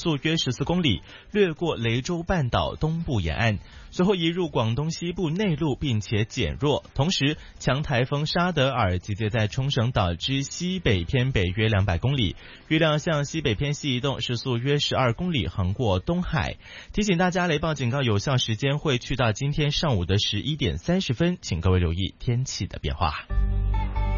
速约14公里，掠过雷州半岛东部沿岸，随后移入广东西部内陆，并且减弱。同时，强台风沙德尔集结在冲绳岛之西北偏北约200公里，预料向西北偏西移动，时速约12公里，横过东海。提醒大家，雷暴警告有效时间会去到今天上午的11点30分，请各位留意天气的变化。